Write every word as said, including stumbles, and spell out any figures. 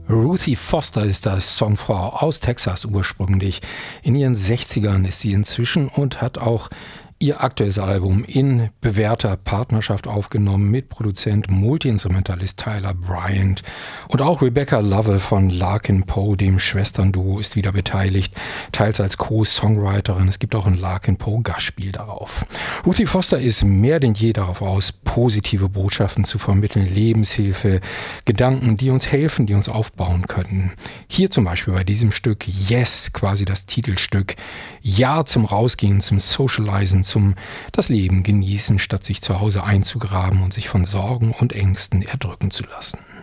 Ruthie Foster ist das, Songfrau aus Texas ursprünglich. In ihren sechzigern ist sie inzwischen und hat auch ihr aktuelles Album in bewährter Partnerschaft aufgenommen mit Produzent, Multiinstrumentalist Tyler Bryant. Und auch Rebecca Lovell von Larkin Poe, dem Schwesternduo, ist wieder beteiligt, teils als Co-Songwriterin. Es gibt auch ein Larkin Poe Gastspiel darauf. Ruthie Foster ist mehr denn je darauf aus, positive Botschaften zu vermitteln, Lebenshilfe, Gedanken, die uns helfen, die uns aufbauen können. Hier zum Beispiel bei diesem Stück Yes, quasi das Titelstück. Ja zum Rausgehen, zum Socializen, zum das Leben genießen, statt sich zu Hause einzugraben und sich von Sorgen und Ängsten erdrücken zu lassen.